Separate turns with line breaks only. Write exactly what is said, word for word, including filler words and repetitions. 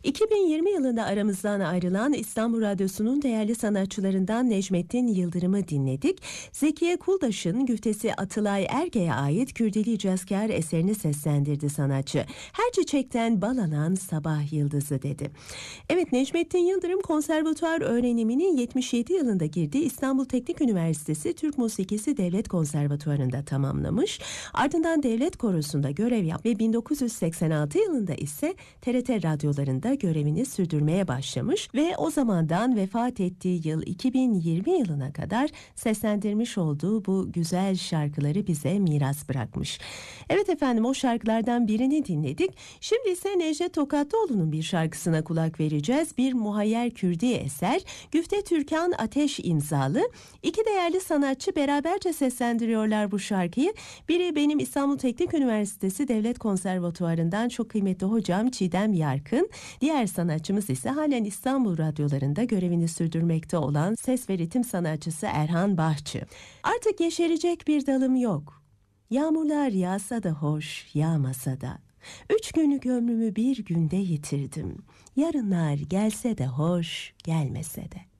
iki bin yirmi yılında aramızdan ayrılan İstanbul Radyosu'nun değerli sanatçılarından Necmettin Yıldırım'ı dinledik. Zekiye Kuldaş'ın güftesi Atılay Erge'ye ait Kürdili Cazkar eserini seslendirdi sanatçı. Her çiçekten bal alan sabah yıldızı dedi. Evet, Necmettin Yıldırım konservatuar öğrenimini yetmiş yedi yılında girdi. İstanbul Teknik Üniversitesi Türk Musikisi Devlet Konservatuarı'nda tamamlamış. Ardından Devlet Korosu'nda görev yaptı ve bin dokuz yüz seksen altı yılında ise T R T radyolarında görevini sürdürmeye başlamış ve o zamandan vefat ettiği yıl iki bin yirmi yılına kadar seslendirmiş olduğu bu güzel şarkıları bize miras bırakmış. Evet efendim, o şarkılardan birini dinledik. Şimdi ise Necdet Tokatlıoğlu'nun bir şarkısına kulak vereceğiz. Bir muhayyer Kürdi eser. Güfte Türkan Ateş imzalı. İki değerli sanatçı beraberce seslendiriyorlar bu şarkıyı. Biri benim İstanbul Teknik Üniversitesi Devlet Konservatuvarı'ndan çok kıymetli hocam Çiğdem Yarkın. Diğer sanatçımız ise halen İstanbul radyolarında görevini sürdürmekte olan ses ve ritim sanatçısı Erhan Bahçı. Artık yeşerecek bir dalım yok. Yağmurlar yağsa da hoş, yağmasa da. Üç günlük ömrümü bir günde yitirdim. Yarınlar gelse de hoş, gelmese de.